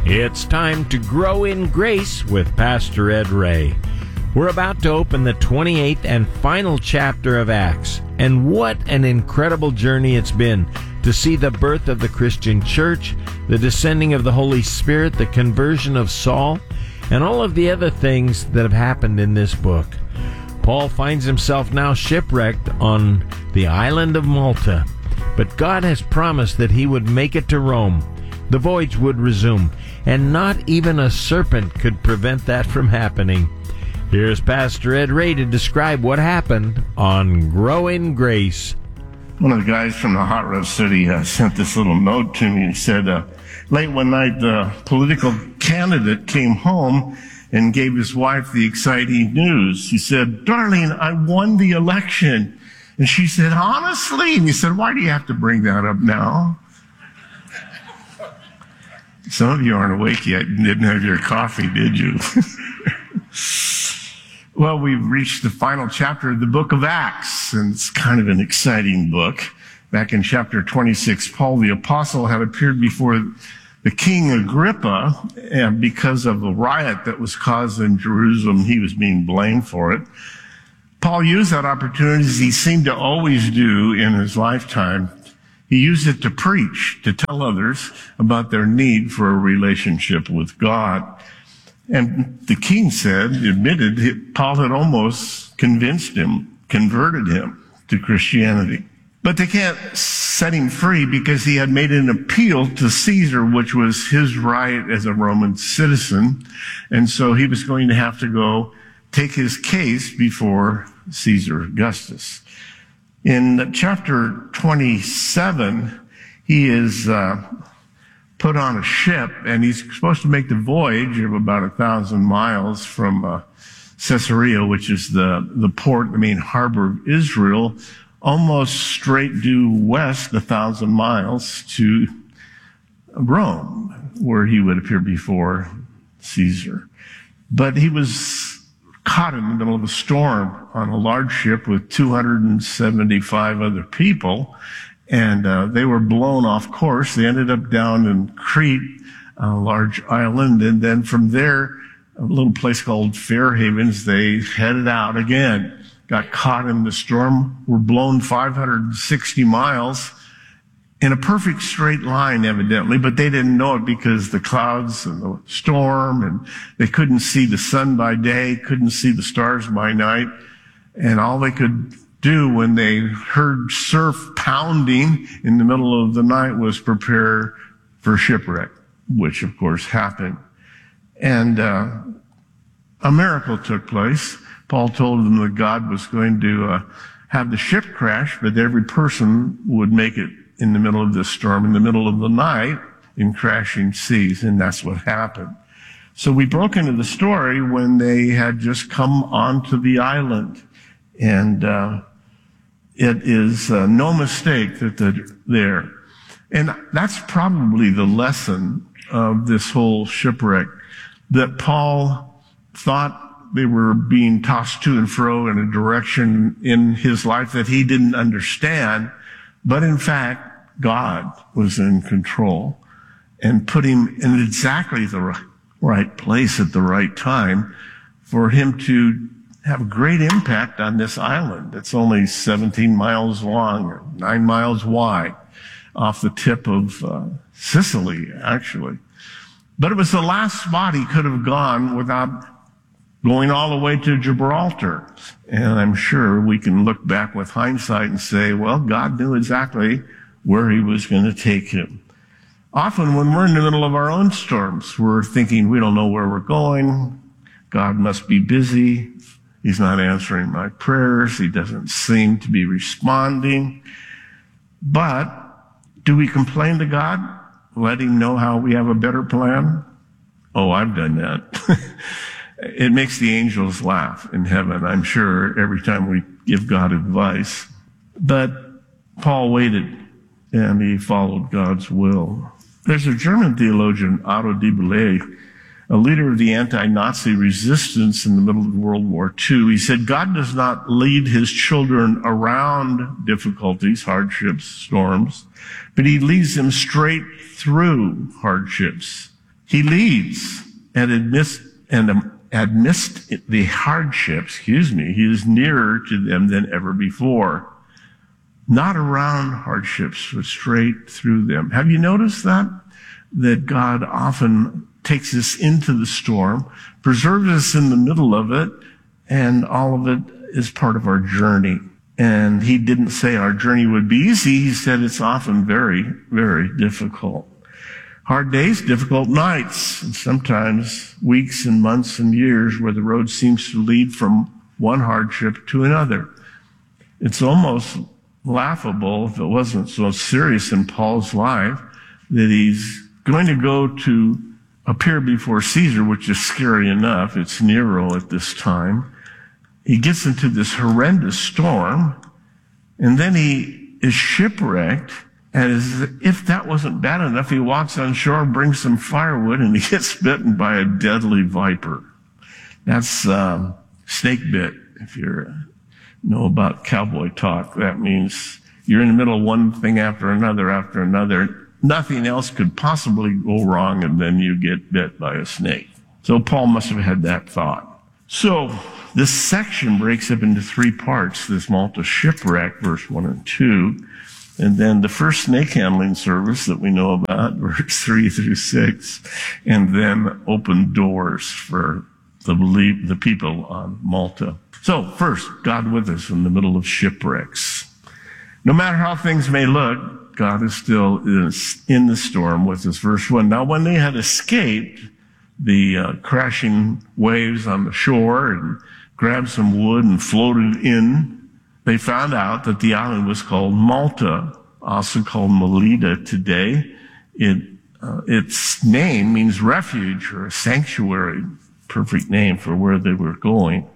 It's time to grow in grace with Pastor Ed Ray. We're about to open the 28th and final chapter of Acts, and what an incredible journey it's been to see the birth of the Christian church, the descending of the Holy Spirit, the conversion of Saul, and all of the other things that have happened in this book. Paul finds himself now shipwrecked on the island of Malta, but God has promised that he would make it to Rome. The voyage would resume, and not even a serpent could prevent that from happening. Here's Pastor Ed Ray to describe what happened on Grow in Grace. One of the guys from the Hot Rod City sent this little note to me. He said, late one night, the political candidate came home and gave his wife the exciting news. He said, "Darling, I won the election." And she said, "Honestly?" And he said, "Why do you have to bring that up now?" Some of you aren't awake yet. You didn't have your coffee, did you? Well, we've reached the final chapter of the book of Acts, and it's kind of an exciting book. Back in chapter 26, Paul the apostle had appeared before the King Agrippa, and because of a riot that was caused in Jerusalem, he was being blamed for it. Paul used that opportunity, as he seemed to always do in his lifetime. He used it to preach, to tell others about their need for a relationship with God. And the king admitted Paul had almost convinced him, converted him to Christianity. But they can't set him free because he had made an appeal to Caesar, which was his right as a Roman citizen. And so he was going to have to go take his case before Caesar Augustus. In chapter 27, he is put on a ship, and he's supposed to make the voyage of about 1,000 miles from Caesarea, which is the port, the main harbor of Israel, almost straight due west 1,000 miles to Rome, where he would appear before Caesar. But he was caught in the middle of a storm on a large ship with 275 other people, and they were blown off course. They ended up down in Crete, a large island, and then from there, a little place called Fair Havens, they headed out again, got caught in the storm, were blown 560 miles in a perfect straight line, evidently, but they didn't know it because the clouds and the storm, and they couldn't see the sun by day, couldn't see the stars by night, and all they could do when they heard surf pounding in the middle of the night was prepare for shipwreck, which of course happened. And a miracle took place. Paul told them that God was going to have the ship crash, but every person would make it in the middle of this storm, in the middle of the night, in crashing seas, and that's what happened. So we broke into the story when they had just come onto the island, and it is no mistake that they're there. And that's probably the lesson of this whole shipwreck, that Paul thought they were being tossed to and fro in a direction in his life that he didn't understand, but in fact, God was in control and put him in exactly the right place at the right time for him to have a great impact on this island. It's only 17 miles long or 9 miles wide off the tip of Sicily, actually. But it was the last spot he could have gone without going all the way to Gibraltar. And I'm sure we can look back with hindsight and say, well, God knew exactly where he was going to take him. Often when we're in the middle of our own storms, we're thinking we don't know where we're going. God must be busy. He's not answering my prayers. He doesn't seem to be responding. But do we complain to God? Let him know how we have a better plan? Oh, I've done that. It makes the angels laugh in heaven, I'm sure, every time we give God advice. But Paul waited, and he followed God's will. There's a German theologian, Otto Dibble, a leader of the anti-Nazi resistance in the middle of World War II. He said, God does not lead his children around difficulties, hardships, storms, but he leads them straight through hardships He leads and amidst the hardships, he is nearer to them than ever before. Not around hardships, but straight through them. Have you noticed that? That God often takes us into the storm, preserves us in the middle of it, and all of it is part of our journey. And he didn't say our journey would be easy. He said it's often very, very difficult. Hard days, difficult nights, and sometimes weeks and months and years where the road seems to lead from one hardship to another. It's almost laughable, if it wasn't so serious in Paul's life, that he's going to go to appear before Caesar, which is scary enough. It's Nero at this time. He gets into this horrendous storm, and then he is shipwrecked, and as if that wasn't bad enough, he walks on shore, brings some firewood, and he gets bitten by a deadly viper. That's snake bit, if you know about cowboy talk. That means you're in the middle of one thing after another. Nothing else could possibly go wrong, and then you get bit by a snake. So Paul must have had that thought. So this section breaks up into three parts. This Malta shipwreck, verse 1 and 2, and then the first snake handling service that we know about, verse 3 through 6, and then open doors for the people on Malta. So first, God with us in the middle of shipwrecks. No matter how things may look, God is still in the storm with us. Verse 1, now when they had escaped the crashing waves on the shore and grabbed some wood and floated in, they found out that the island was called Malta, also called Melita today. Its name means refuge or a sanctuary, perfect name for where they were going.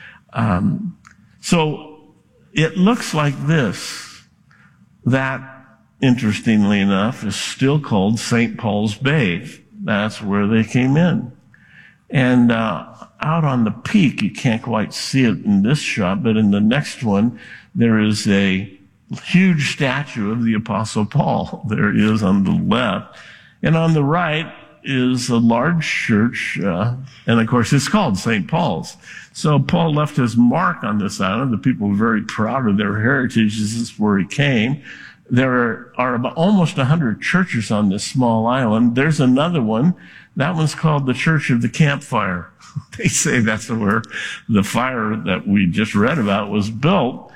So it looks like this. That, interestingly enough, is still called St. Paul's Bay. That's where they came in. And out on the peak, you can't quite see it in this shot, but in the next one, there is a huge statue of the Apostle Paul. There he is on the left. And on the right is a large church, and of course it's called St. Paul's. So Paul left his mark on this island. The people were very proud of their heritage. This is where he came. There are about almost 100 churches on this small island. There's another one. That one's called the Church of the Campfire. They say that's where the fire that we just read about was built.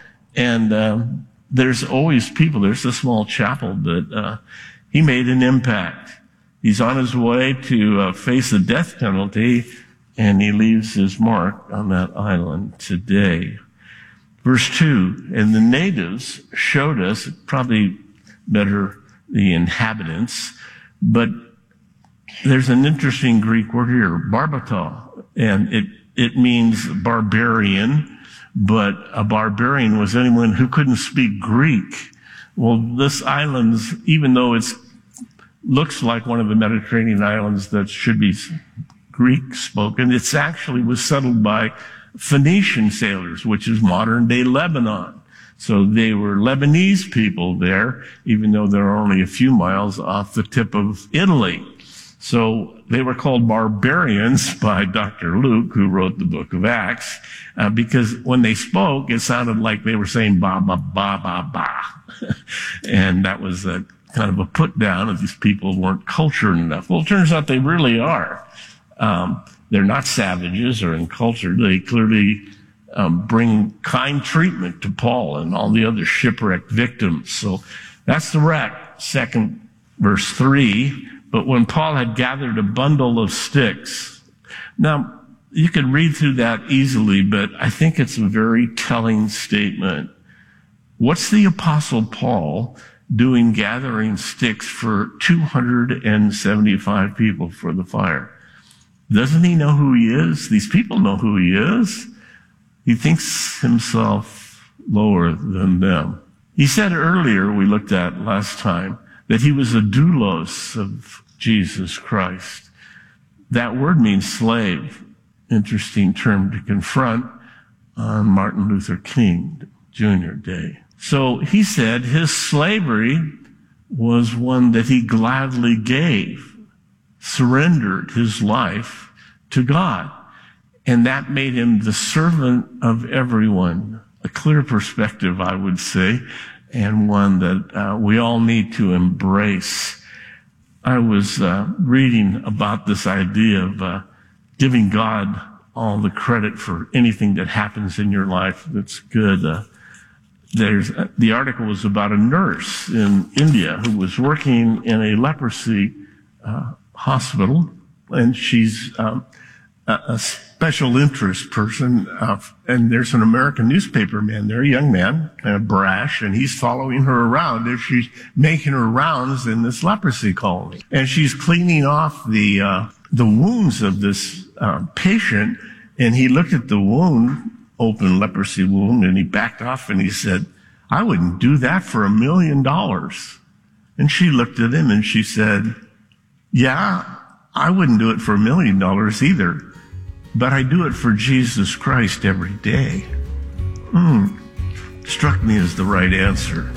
And there's always people. There's a small chapel that he made an impact. He's on his way to face the death penalty, and he leaves his mark on that island today. Verse 2, and the natives showed us, probably better the inhabitants, but there's an interesting Greek word here, barbata, and it means barbarian, but a barbarian was anyone who couldn't speak Greek. Well, this island's, even though it looks like one of the Mediterranean islands that should be Greek spoken, it's actually was settled by Phoenician sailors, which is modern day Lebanon. So they were Lebanese people there, even though they're only a few miles off the tip of Italy. So they were called barbarians by Dr. Luke, who wrote the book of Acts, because when they spoke, it sounded like they were saying ba, ba, ba, ba, ba. And that was a kind of a put down of these people weren't cultured enough. Well, it turns out they really are. They're not savages or uncultured. They clearly bring kind treatment to Paul and all the other shipwrecked victims. So that's the wreck. Second, verse 3. But when Paul had gathered a bundle of sticks. Now, you could read through that easily, but I think it's a very telling statement. What's the Apostle Paul doing gathering sticks for 275 people for the fire? Doesn't he know who he is? These people know who he is. He thinks himself lower than them. He said earlier, we looked at last time, that he was a doulos of Jesus Christ. That word means slave. Interesting term to confront on Martin Luther King Jr. Day. So he said his slavery was one that he gladly gave. surrendered his life to God. And that made him the servant of everyone. A clear perspective, I would say, and one that we all need to embrace. I was reading about this idea of giving God all the credit for anything that happens in your life that's good. The article was about a nurse in India who was working in a leprosy hospital, and she's a special interest person, and there's an American newspaper man there, a young man, kind of brash, and he's following her around as she's making her rounds in this leprosy colony. And she's cleaning off the wounds of this patient, and he looked at the wound, open leprosy wound, and he backed off and he said, "I wouldn't do that for $1 million. And she looked at him and she said, "Yeah, I wouldn't do it for $1 million either, but I do it for Jesus Christ every day." Struck me as the right answer.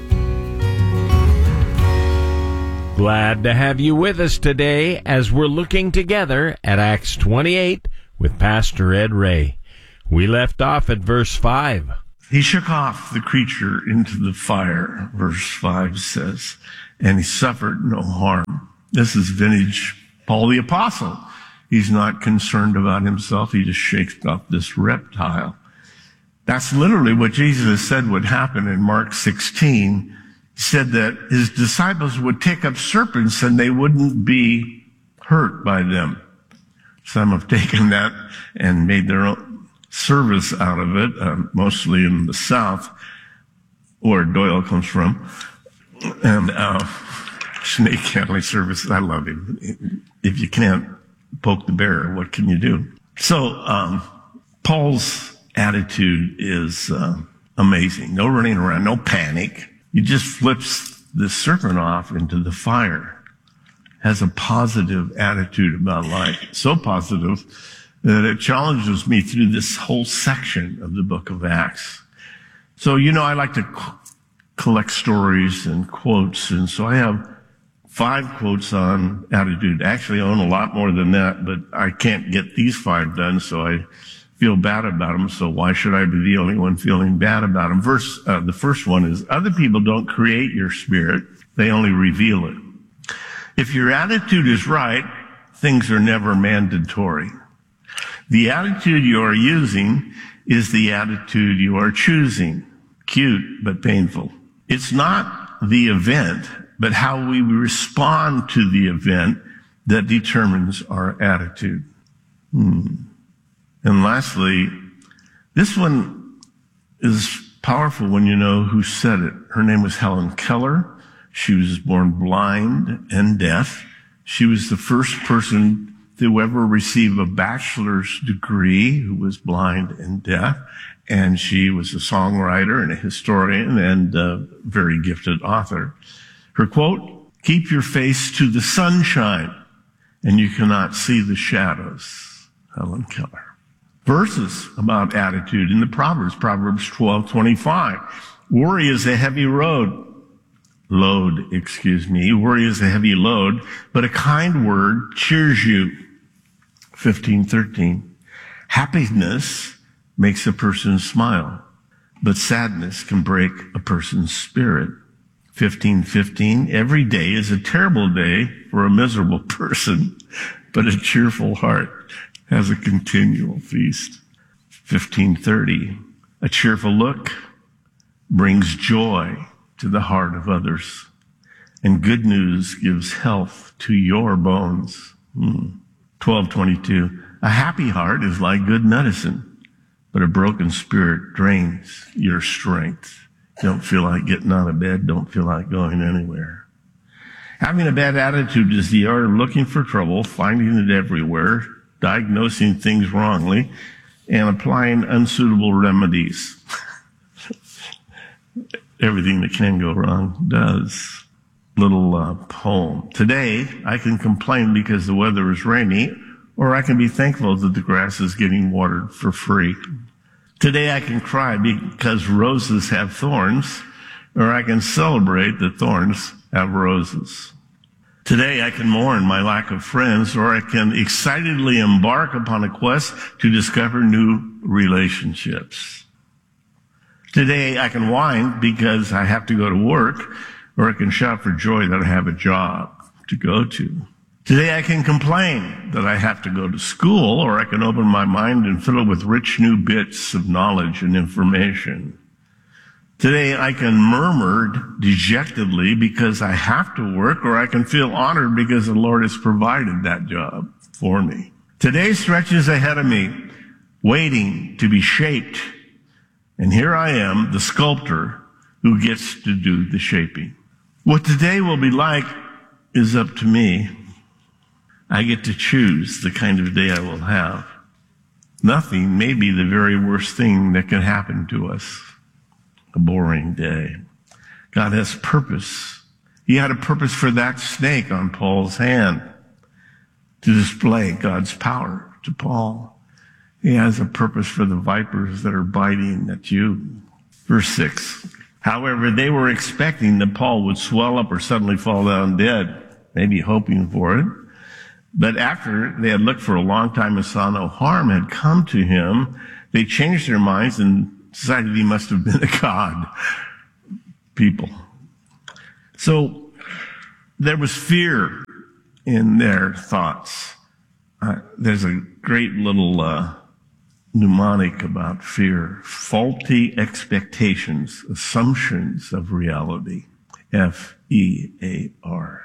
Glad to have you with us today as we're looking together at Acts 28 with Pastor Ed Ray. We left off at verse 5. He shook off the creature into the fire, verse 5 says, and he suffered no harm. This is vintage Paul the Apostle. He's not concerned about himself. He just shakes off this reptile. That's literally what Jesus said would happen in Mark 16. He said that his disciples would take up serpents and they wouldn't be hurt by them. Some have taken that and made their own service out of it, mostly in the South, where Doyle comes from. And snake handling service, I love him. If you can't poke the bear, what can you do? So Paul's attitude is amazing. No running around, no panic. He just flips the serpent off into the fire. Has a positive attitude about life. So positive that it challenges me through this whole section of the book of Acts. So, I like to collect stories and quotes, and so I have 5 quotes on attitude. Actually, I own a lot more than that, but I can't get these 5 done, so I feel bad about them, so why should I be the only one feeling bad about them? The first one is, other people don't create your spirit, they only reveal it. If your attitude is right, things are never mandatory. The attitude you are using is the attitude you are choosing. Cute, but painful. It's not the event, but how we respond to the event that determines our attitude. And lastly, this one is powerful when you know who said it. Her name was Helen Keller. She was born blind and deaf. She was the first person to ever receive a bachelor's degree who was blind and deaf. And she was a songwriter and a historian and a very gifted author. Her quote, "Keep your face to the sunshine and you cannot see the shadows." Helen Keller. Verses about attitude in the Proverbs 12:25. Worry is a heavy Worry is a heavy load, but a kind word cheers you. 15:13. Happiness makes a person smile, but sadness can break a person's spirit. 15:15. Every day is a terrible day for a miserable person, but a cheerful heart has a continual feast. 15:30. A cheerful look brings joy to the heart of others, and good news gives health to your bones. 12:22. A happy heart is like good medicine, but a broken spirit drains your strength. Don't feel like getting out of bed, don't feel like going anywhere. Having a bad attitude is the art of looking for trouble, finding it everywhere, diagnosing things wrongly, and applying unsuitable remedies. Everything that can go wrong does. Little poem. Today, I can complain because the weather is rainy, or I can be thankful that the grass is getting watered for free. Today, I can cry because roses have thorns, or I can celebrate that thorns have roses. Today I can mourn my lack of friends, or I can excitedly embark upon a quest to discover new relationships. Today I can whine because I have to go to work, or I can shout for joy that I have a job to go to. Today I can complain that I have to go to school, or I can open my mind and fill it with rich new bits of knowledge and information. Today I can murmur dejectedly because I have to work, or I can feel honored because the Lord has provided that job for me. Today stretches ahead of me, waiting to be shaped. And here I am, the sculptor who gets to do the shaping. What today will be like is up to me. I get to choose the kind of day I will have. Nothing may be the very worst thing that can happen to us. A boring day. God has purpose. He had a purpose for that snake on Paul's hand to display God's power to Paul. He has a purpose for the vipers that are biting at you. Verse 6. However, they were expecting that Paul would swell up or suddenly fall down dead, maybe hoping for it. But after they had looked for a long time and saw no harm had come to him, they changed their minds and decided he must have been a god. People. So there was fear in their thoughts. There's a great little mnemonic about fear. Faulty expectations, assumptions of reality. F-E-A-R.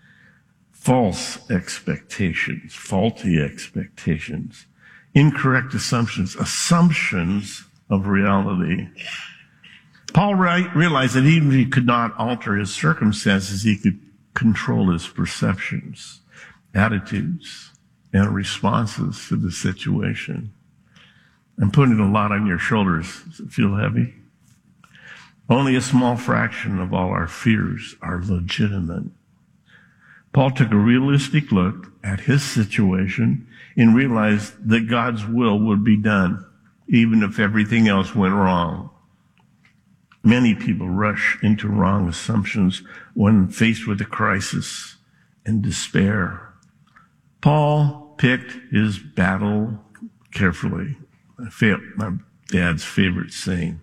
False expectations, faulty expectations, incorrect assumptions, assumptions of reality. Paul realized that even if he could not alter his circumstances, he could control his perceptions, attitudes, and responses to the situation. I'm putting a lot on your shoulders. Does it feel heavy? Only a small fraction of all our fears are legitimate. Paul took a realistic look at his situation and realized that God's will would be done, even if everything else went wrong. Many people rush into wrong assumptions when faced with a crisis and despair. Paul picked his battle carefully. My dad's favorite saying,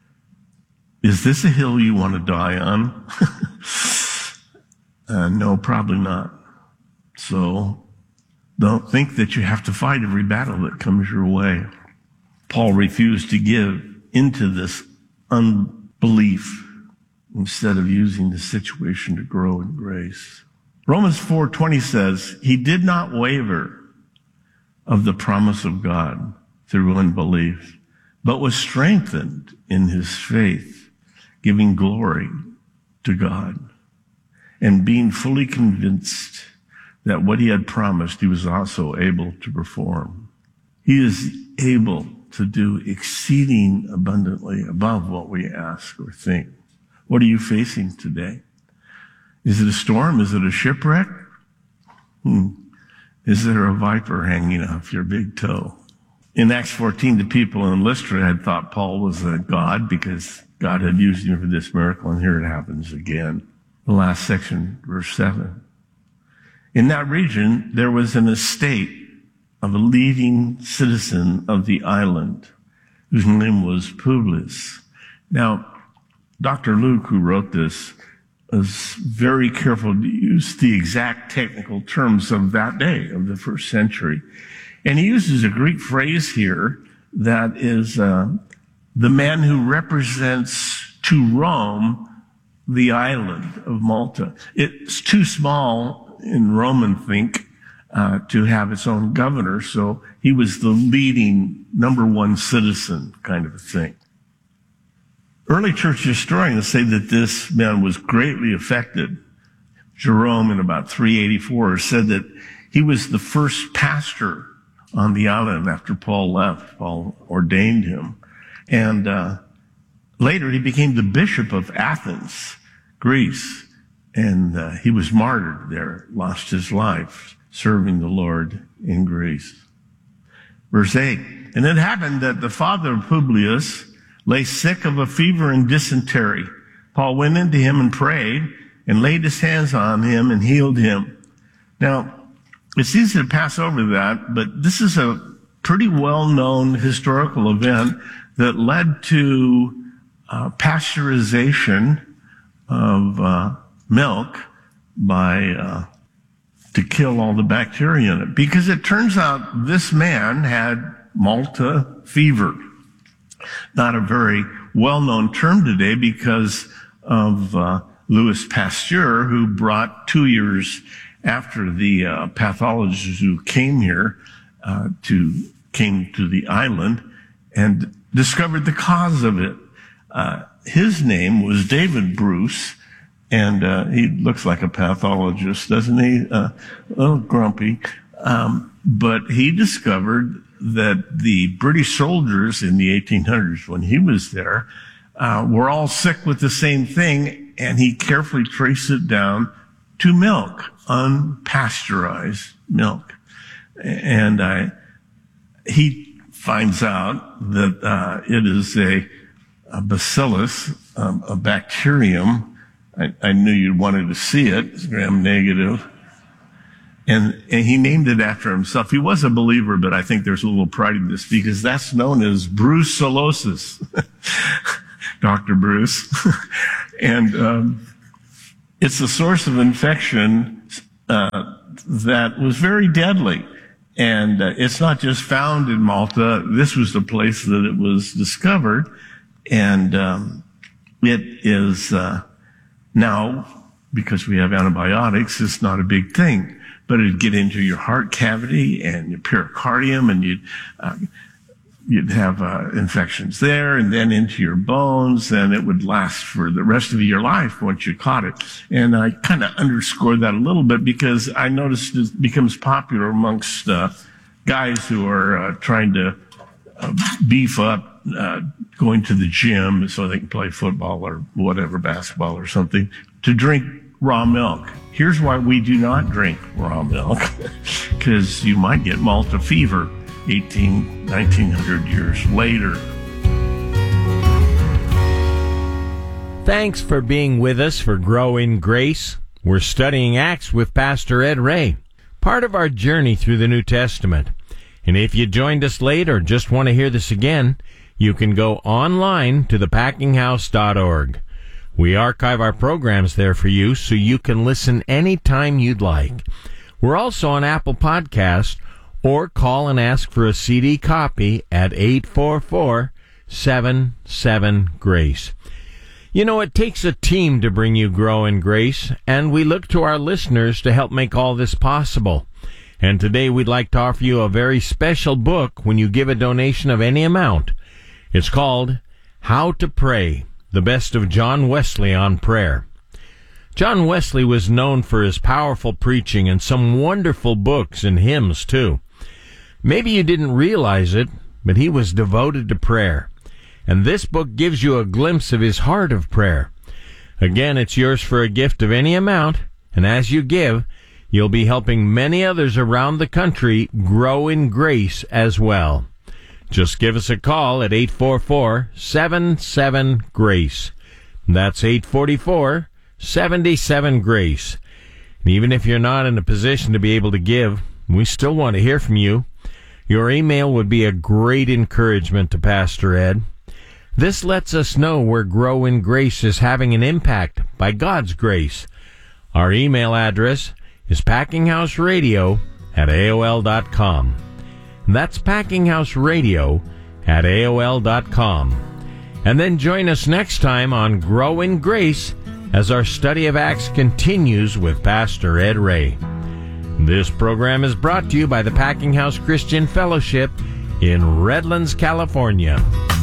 is this a hill you want to die on? No, probably not. So don't think that you have to fight every battle that comes your way. Paul refused to give into this unbelief instead of using the situation to grow in grace. Romans 4:20 says, he did not waver of the promise of God through unbelief, but was strengthened in his faith, giving glory to God, and being fully convinced that what he had promised, he was also able to perform. He is able to do exceeding abundantly above what we ask or think. What are you facing today? Is it a storm? Is it a shipwreck? Is there a viper hanging off your big toe? In Acts 14, the people in Lystra had thought Paul was a god because God had used him for this miracle, and here it happens again. The last section, verse 7. In that region, there was an estate of a leading citizen of the island, whose name was Publius. Now, Dr. Luke, who wrote this, was very careful to use the exact technical terms of that day, of the first century. And he uses a Greek phrase here that is the man who represents to Rome the island of Malta. It's too small in Roman think to have its own governor, so he was the leading number one citizen kind of a thing. Early church historians say that this man was greatly affected. Jerome, in about 384, said that he was the first pastor on the island after Paul left. Paul ordained him. And later he became the bishop of Athens, Greece. And he was martyred there, lost his life serving the Lord in Greece. Verse 8, and it happened that the father of Publius lay sick of a fever and dysentery. Paul went into him and prayed, and laid his hands on him and healed him. Now, it's easy to pass over that, but this is a pretty well-known historical event that led to pasteurization of milk to kill all the bacteria in it. Because it turns out this man had Malta fever. Not a very well-known term today because of Louis Pasteur, who brought 2 years after the pathologists who came here came to the island and discovered the cause of it. His name was David Bruce, and he looks like a pathologist, doesn't he? A little grumpy. But he discovered that the British soldiers in the 1800s, when he was there, were all sick with the same thing, and he carefully traced it down to milk, unpasteurized milk. And he finds out that it is a bacillus, a bacterium. I knew you wanted to see it. It's gram-negative. And he named it after himself. He was a believer, but I think there's a little pride in this because that's known as brucellosis. Dr. Bruce. And it's a source of infection that was very deadly. And it's not just found in Malta. This was the place that it was discovered. And it is now, because we have antibiotics, it's not a big thing. But it'd get into your heart cavity and your pericardium, and you'd have infections there, and then into your bones, and it would last for the rest of your life once you caught it. And I kind of underscored that a little bit because I noticed it becomes popular amongst guys who are trying to beef up, going to the gym so they can play football or whatever, basketball or something, to drink raw milk. Here's why we do not drink raw milk, because you might get Malta fever 1900 years later. Thanks for being with us for Grow in Grace. We're studying Acts with Pastor Ed Ray, part of our journey through the New Testament. And if you joined us late or just want to hear this again, you can go online to thepackinghouse.org. We archive our programs there for you so you can listen anytime you'd like. We're also on Apple Podcasts, or call and ask for a CD copy at 844-77-GRACE. You know, it takes a team to bring you Grow in Grace, and we look to our listeners to help make all this possible. And today we'd like to offer you a very special book when you give a donation of any amount. It's called How to Pray, the Best of John Wesley on Prayer. John Wesley was known for his powerful preaching and some wonderful books and hymns, too. Maybe you didn't realize it, but he was devoted to prayer. And this book gives you a glimpse of his heart of prayer. Again, it's yours for a gift of any amount, and as you give, you'll be helping many others around the country grow in grace as well. Just give us a call at 844-77-GRACE. That's 844-77-GRACE. And even if you're not in a position to be able to give, we still want to hear from you. Your email would be a great encouragement to Pastor Ed. This lets us know where Grow in Grace is having an impact by God's grace. Our email address is packinghouseradio@AOL.com. That's packinghouseradio@AOL.com. And then join us next time on Grow in Grace as our study of Acts continues with Pastor Ed Ray. This program is brought to you by the Packing House Christian Fellowship in Redlands, California.